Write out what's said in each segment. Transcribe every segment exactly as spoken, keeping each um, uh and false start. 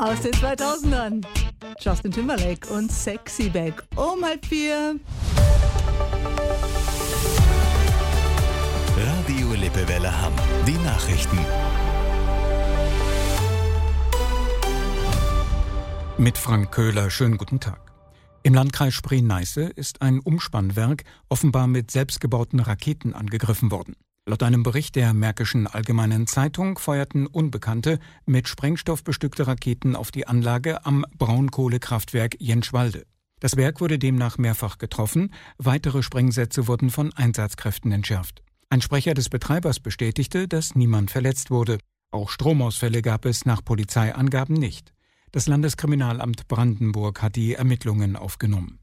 Aus den zweitausendern. Justin Timberlake und Sexy Back. Um halb vier. Radio Lippewelle Hamm. Die Nachrichten. Mit Frank Köhler, schönen guten Tag. Im Landkreis Spree-Neiße ist ein Umspannwerk offenbar mit selbstgebauten Raketen angegriffen worden. Laut einem Bericht der Märkischen Allgemeinen Zeitung feuerten Unbekannte mit Sprengstoff bestückte Raketen auf die Anlage am Braunkohlekraftwerk Jenschwalde. Das Werk wurde demnach mehrfach getroffen, weitere Sprengsätze wurden von Einsatzkräften entschärft. Ein Sprecher des Betreibers bestätigte, dass niemand verletzt wurde. Auch Stromausfälle gab es nach Polizeiangaben nicht. Das Landeskriminalamt Brandenburg hat die Ermittlungen aufgenommen.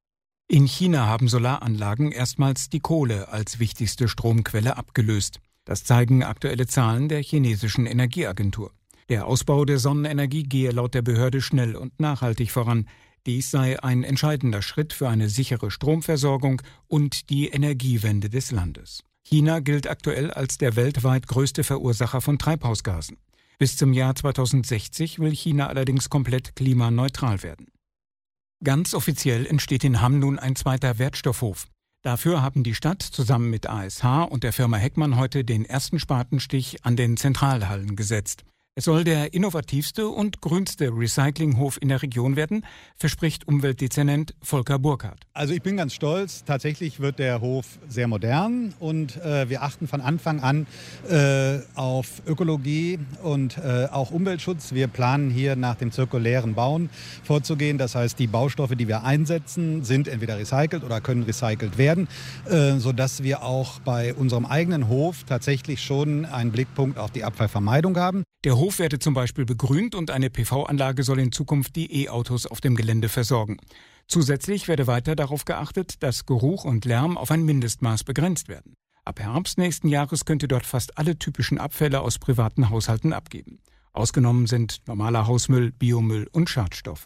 In China haben Solaranlagen erstmals die Kohle als wichtigste Stromquelle abgelöst. Das zeigen aktuelle Zahlen der chinesischen Energieagentur. Der Ausbau der Sonnenenergie gehe laut der Behörde schnell und nachhaltig voran. Dies sei ein entscheidender Schritt für eine sichere Stromversorgung und die Energiewende des Landes. China gilt aktuell als der weltweit größte Verursacher von Treibhausgasen. Bis zum Jahr zweitausendsechzig will China allerdings komplett klimaneutral werden. Ganz offiziell entsteht in Hamm nun ein zweiter Wertstoffhof. Dafür haben die Stadt zusammen mit A S H und der Firma Heckmann heute den ersten Spatenstich an den Zentralhallen gesetzt. Es soll der innovativste und grünste Recyclinghof in der Region werden, verspricht Umweltdezernent Volker Burkhardt. Also ich bin ganz stolz. Tatsächlich wird der Hof sehr modern und äh, wir achten von Anfang an äh, auf Ökologie und äh, auch Umweltschutz. Wir planen hier nach dem zirkulären Bauen vorzugehen. Das heißt, die Baustoffe, die wir einsetzen, sind entweder recycelt oder können recycelt werden, äh, sodass wir auch bei unserem eigenen Hof tatsächlich schon einen Blickpunkt auf die Abfallvermeidung haben. Der Hof werde zum Beispiel begrünt und eine P V-Anlage soll in Zukunft die E-Autos auf dem Gelände versorgen. Zusätzlich werde weiter darauf geachtet, dass Geruch und Lärm auf ein Mindestmaß begrenzt werden. Ab Herbst nächsten Jahres könnt ihr dort fast alle typischen Abfälle aus privaten Haushalten abgeben. Ausgenommen sind normaler Hausmüll, Biomüll und Schadstoffe.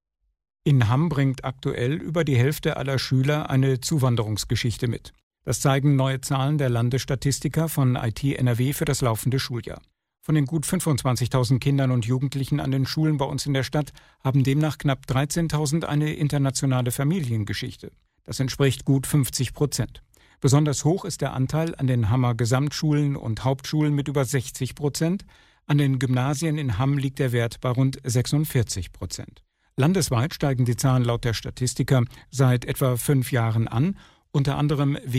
In Hamm bringt aktuell über die Hälfte aller Schüler eine Zuwanderungsgeschichte mit. Das zeigen neue Zahlen der Landesstatistiker von I T N R W für das laufende Schuljahr. Von den gut fünfundzwanzigtausend Kindern und Jugendlichen an den Schulen bei uns in der Stadt haben demnach knapp dreizehntausend eine internationale Familiengeschichte. Das entspricht gut fünfzig Prozent. Besonders hoch ist der Anteil an den Hammer Gesamtschulen und Hauptschulen mit über sechzig Prozent. An den Gymnasien in Hamm liegt der Wert bei rund sechsundvierzig Prozent. Landesweit steigen die Zahlen laut der Statistiker seit etwa fünf Jahren an, unter anderem wegen